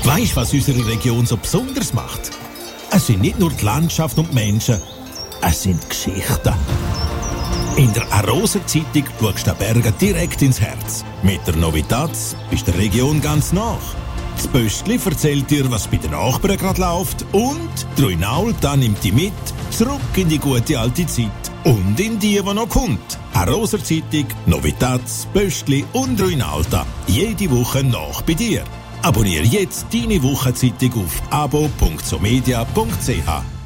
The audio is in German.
Weisst, was unsere Region so besonders macht? Es sind nicht nur die Landschaft und die Menschen, es sind Geschichten. In der Aroser Zeitung schaust du den Bergen direkt ins Herz. Mit der Novitatz bist du der Region ganz nach. Das Pöstli erzählt dir, was bei den Nachbarn gerade läuft, und die Ruinalta nimmt dich mit zurück in die gute alte Zeit und in die noch kommt. Aroser Zeitung, Novitatz, Pöstli und Ruinalta. Jede Woche nach bei dir. Abonniere jetzt deine Wochenzeitung auf abo.somedia.ch.